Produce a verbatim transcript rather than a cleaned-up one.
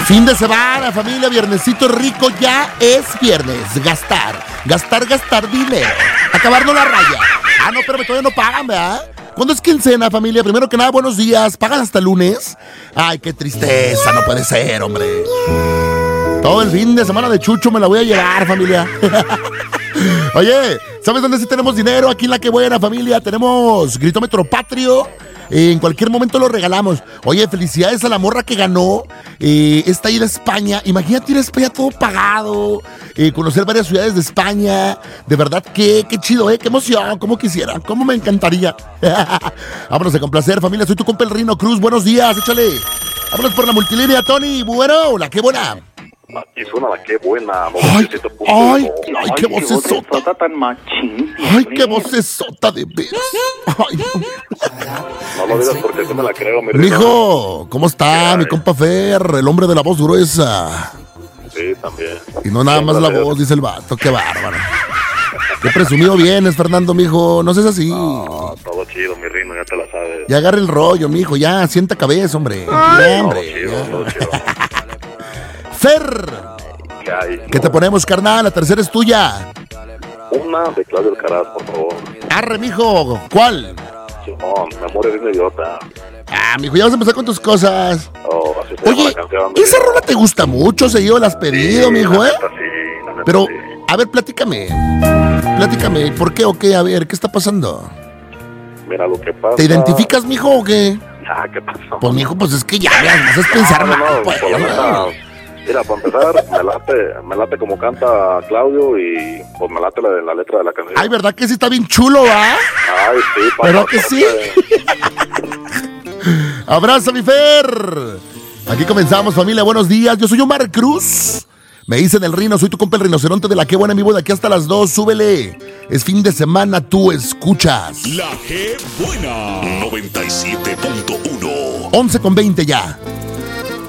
Fin de semana, familia, viernesito rico, ya es viernes. Gastar, gastar, gastar dinero. Acabarnos la raya. Ah, no, pero todavía no pagan, ¿verdad? ¿Cuándo es quincena, familia? Primero que nada, buenos días. ¿Pagan hasta el lunes? Ay, qué tristeza, no puede ser, hombre. Todo el fin de semana de Chucho me la voy a llevar, familia. Oye, ¿sabes dónde sí tenemos dinero? Aquí en La Qué Buena, familia. Tenemos gritómetro patrio. Eh, en cualquier momento lo regalamos. Oye, felicidades a la morra que ganó eh, esta ida a España. Imagínate ir a España todo pagado, eh, conocer varias ciudades de España. De verdad, qué, qué chido, ¿eh? Qué emoción, cómo quisiera, cómo me encantaría. Vámonos a complacer, familia. Soy tu compa el Rino Cruz. Buenos días, échale. Vámonos por la multilínea, Tony. Bueno, La Qué Buena. Aquí suena La Qué Buena. Ay, ay, ay, qué vocesota tan machín. Ay, qué vocesota de veras. Ay. No lo digas porque tú me la creo, mi Mijo, ¿cómo está mi compa Fer, el hombre de la voz gruesa? Sí, también. Y no nada más la voz, dice el vato, qué bárbaro. Qué presumido vienes, Fernando, mijo, no seas así. No, todo chido, mi Rino, ya te la sabes. Ya agarra el rollo, mijo, ya, sienta cabeza, hombre. Ya, hombre. Todo chido, todo chido. Fer, ¿Qué hay? ¿qué te ponemos, carnal? La tercera es tuya. Una de Claudio Alcaraz, por favor. Arre, mijo, ¿cuál? Simón, mi amor es un idiota. Ah, mijo, ya vas a empezar con tus cosas. Oh, así se llama Oye, la canción. esa rola te gusta mucho, seguido la has pedido, Sí, mijo, la ¿eh? neta, sí, la neta, Pero, sí. a ver, platícame. Platícame, ¿por qué o qué? A ver, ¿qué está pasando? Mira lo que pasa. ¿Te identificas, mijo, o qué? Ya, ¿qué pasó? Pues, mijo, pues es que ya me haces pensar No, no, mal, no, pues. por la neta, mira, para empezar, me late, me late como canta Claudio y pues me late la, la letra de la canción. Ay, ¿verdad que sí está bien chulo, va? Ay, sí, papá. ¿Verdad que sí? Abrazo, mi Fer. Aquí comenzamos, familia, buenos días. Yo soy Omar Cruz. Me dicen el Rino, soy tu compa el rinoceronte de La Qué Buena, en vivo de aquí hasta las dos. Súbele. Es fin de semana, tú escuchas La Qué Buena noventa y siete punto uno. once con veinte ya.